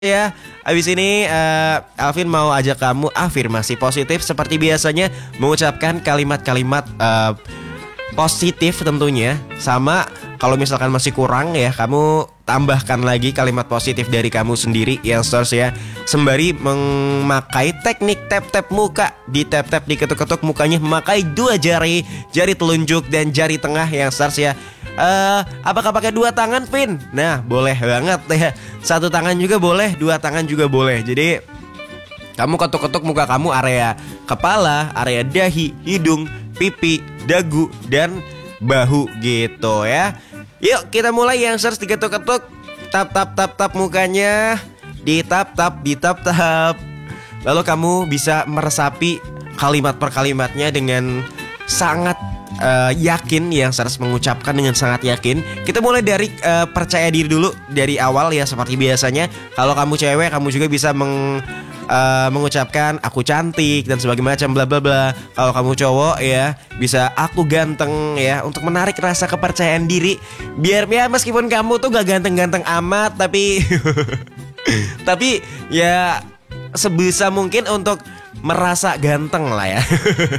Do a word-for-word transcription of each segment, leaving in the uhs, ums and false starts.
Ya, abis ini uh, Alvin mau ajak kamu afirmasi positif seperti biasanya, mengucapkan kalimat-kalimat uh, positif tentunya. Sama kalau misalkan masih kurang ya, kamu tambahkan lagi kalimat positif dari kamu sendiri, youngsters ya. Sembari memakai teknik tap-tap muka, di tap-tap diketuk-ketuk mukanya, memakai dua jari, jari telunjuk dan jari tengah, youngsters ya. Uh, apakah pakai dua tangan, Vin? Nah, boleh banget ya. Satu tangan juga boleh, dua tangan juga boleh. Jadi kamu ketuk-ketuk muka kamu, area kepala, area dahi, hidung, pipi, dagu, dan bahu gitu ya. Yuk kita mulai, yang youngsters, diketuk-ketuk. Tap tap tap tap mukanya, di tap tap, di tap tap. Lalu kamu bisa meresapi kalimat per kalimatnya dengan sangat Uh, yakin, yang harus mengucapkan dengan sangat yakin. Kita mulai dari uh, percaya diri dulu dari awal ya, seperti biasanya. Kalau kamu cewek, kamu juga bisa meng, uh, mengucapkan aku cantik dan sebagainya macam bla bla bla. Kalau kamu cowok ya, bisa aku ganteng ya, untuk menarik rasa kepercayaan diri. Biar ya meskipun kamu tuh gak ganteng-ganteng amat, tapi tapi ya sebisa mungkin untuk merasa ganteng lah ya.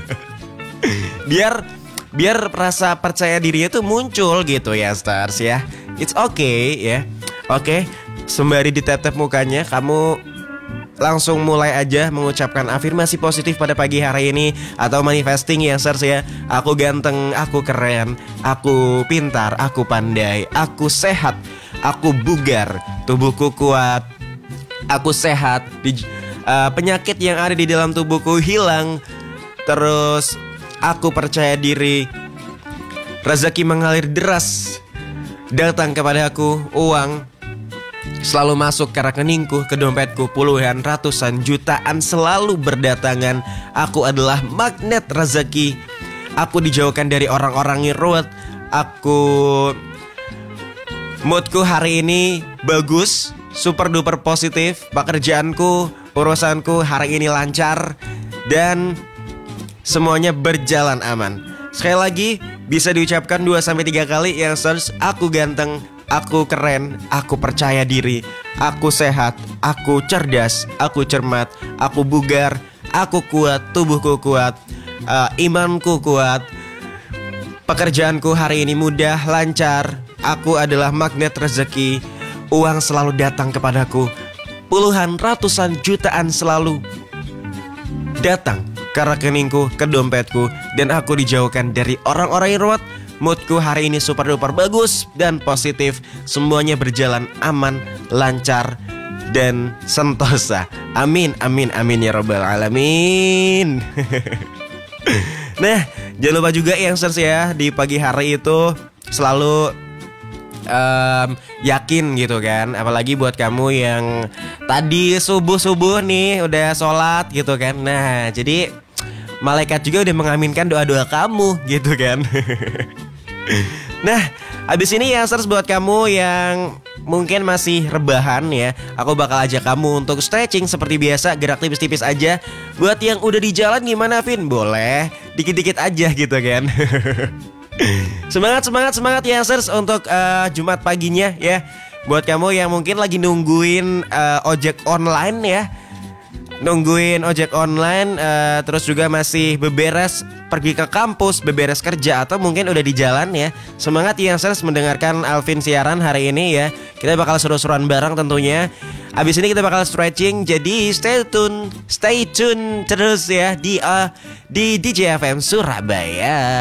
Biar Biar rasa percaya dirinya tuh muncul gitu ya, stars ya. It's okay ya. Oke, okay. Sembari di tap-tap mukanya, kamu langsung mulai aja mengucapkan afirmasi positif pada pagi hari ini. Atau manifesting ya, stars ya. Aku ganteng, aku keren, aku pintar, aku pandai, aku sehat, aku bugar, tubuhku kuat, aku sehat, di, uh, penyakit yang ada di dalam tubuhku hilang. Terus aku percaya diri, rezeki mengalir deras datang kepadaku, uang selalu masuk ke rekeningku, ke dompetku, puluhan, ratusan, jutaan selalu berdatangan. Aku adalah magnet rezeki. Aku dijauhkan dari orang-orang yang ruwet. Aku moodku hari ini bagus, super duper positif. Pekerjaanku, urusanku hari ini lancar dan semuanya berjalan aman. Sekali lagi bisa diucapkan dua sampai tiga kali, yang youngsters. Aku ganteng, aku keren, aku percaya diri, aku sehat, aku cerdas, aku cermat, aku bugar, aku kuat, tubuhku kuat, uh, imanku kuat, pekerjaanku hari ini mudah, lancar. Aku adalah magnet rezeki. Uang selalu datang kepadaku. Puluhan, ratusan, jutaan selalu datang ke rekeningku, ke dompetku, dan aku dijauhkan dari orang-orang yang ruwet. Moodku hari ini super duper bagus dan positif. Semuanya berjalan aman, lancar, dan sentosa. Amin, amin, amin ya robbal alamin. Nah, jangan lupa juga yang youngsters ya, di pagi hari itu selalu um, yakin gitu kan. Apalagi buat kamu yang tadi subuh-subuh nih udah sholat gitu kan. Nah, jadi malaikat juga udah mengaminkan doa-doa kamu gitu kan. Nah, abis ini ya youngsters, buat kamu yang mungkin masih rebahan ya, aku bakal ajak kamu untuk stretching seperti biasa, gerak tipis-tipis aja. Buat yang udah di jalan gimana, Vin? Boleh, dikit-dikit aja gitu kan. Semangat, semangat, semangat ya youngsters untuk uh, Jumat paginya ya. Buat kamu yang mungkin lagi nungguin uh, ojek online ya, nungguin ojek online, uh, terus juga masih beberes pergi ke kampus, beberes kerja, atau mungkin udah di jalan ya. Semangat ya youngsters mendengarkan Alvin siaran hari ini ya. Kita bakal seru-seruan bareng tentunya. Abis ini kita bakal stretching, jadi stay tune, stay tune terus ya di uh, di D J F M Surabaya.